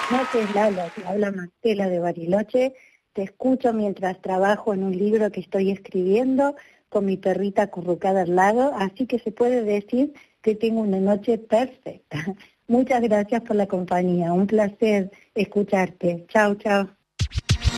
noches, Lalo, te habla Marcela de Bariloche. Te escucho mientras trabajo en un libro que estoy escribiendo con mi perrita acurrucada al lado, así que se puede decir que tengo una noche perfecta. Muchas gracias por la compañía, un placer escucharte. Chao, chao.